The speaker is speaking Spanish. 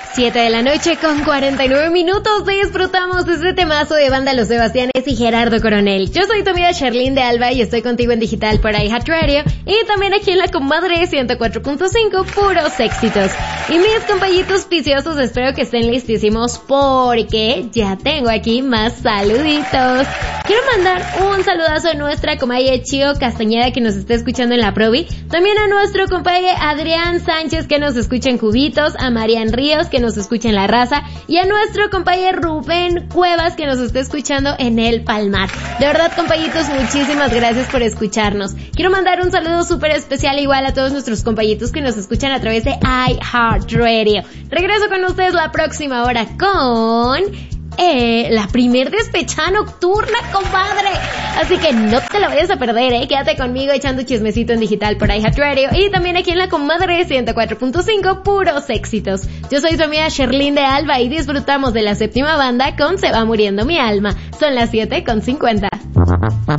7 de la noche con 49 minutos. Disfrutamos de este temazo de Banda Los Sebastianes y Gerardo Coronel. Yo soy tu amiga Sherlyn de Alba y estoy contigo en digital por iHeartRadio y también aquí en La Comadre 104.5, puros éxitos. Y mis compañitos viciosos, espero que estén listísimos porque ya tengo aquí más saluditos. Quiero mandar un saludazo a nuestra comadre Chio Castañeda que nos está escuchando en la Provi, también a nuestro compadre Adrián Sánchez que nos escucha en Cubitos, a Marian Ríos que nos escucha en La Raza y a nuestro compadre Rubén Cuevas que nos está escuchando en El Palmar. De verdad, compañitos, muchísimas gracias por escucharnos. Quiero mandar un saludo súper especial igual a todos nuestros compañitos que nos escuchan a través de iHeartRadio. Regreso con ustedes la próxima hora con la primer despechada nocturna, compadre. Así que no te la vayas a perder, Quédate conmigo echando chismecito en digital por iHeartRadio y también aquí en La Comadre 104.5, puros éxitos. Yo soy tu amiga Sherlyn de Alba y disfrutamos de la séptima banda con Se va muriendo mi alma. Son las 7:50.